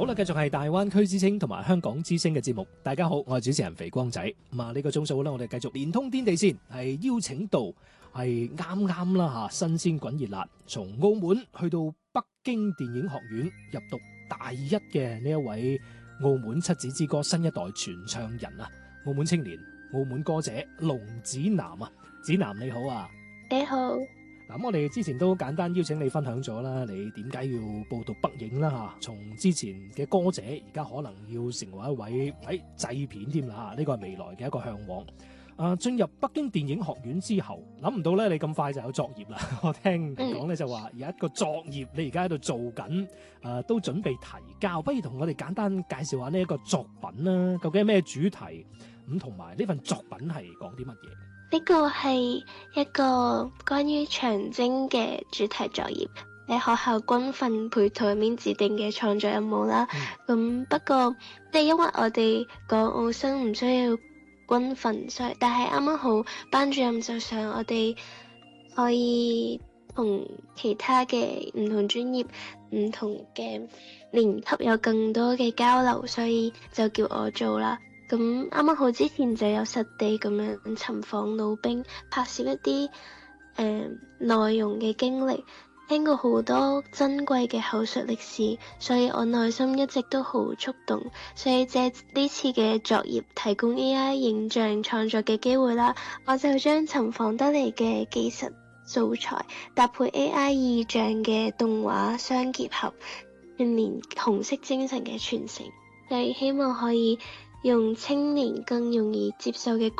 好啦，繼續係大灣區之聲同埋香港之聲嘅節目。大家好，我係主持人肥光仔。呢個鐘數咧，我哋繼續連通天地線，係邀請到係啱啱啦吓，新鮮滾熱辣，從澳門去到北京電影學院入讀大一嘅呢一位澳門七子之歌新一代傳唱人啊，澳門青年、澳門歌者龍子楠啊，子楠你好啊。 你好。 咁我哋之前都簡單邀請你分享咗啦，你點解要報讀北影啦吓？從之前嘅歌者，而家可能要成為一位製片添啦吓，呢個係未來嘅一個向往。進入北京電影學院之後，諗唔到咧你咁快就有作業啦。我聽講咧就話有一個作業你而家喺度做緊，都準備提交。不如同我哋簡單介紹下呢一個作品啦，究竟係咩主題？咁同埋呢份作品係講啲乜嘢？ 呢個係一個關於長征嘅主題作業，喺學校軍訓配套入面指定嘅創作任務啦。不過因為我哋港澳生唔需要軍訓，所以但係啱啱好班主任就想我哋可以同其他嘅唔同專業、唔同嘅年級有更多嘅交流，所以就叫我做啦。咁啱啱好之前就有實地咁樣尋訪老兵，拍攝一啲內容嘅經歷，聽過好多珍貴嘅口述歷史，所以我內心一直都好觸動，所以借呢次嘅作業提供 AI 影像創作嘅機會啦，我就將尋訪得嚟嘅技術素材搭配 AI 意象嘅動畫相結合，串聯紅色精神嘅傳承，所以希望可以用青年更容易接受嘅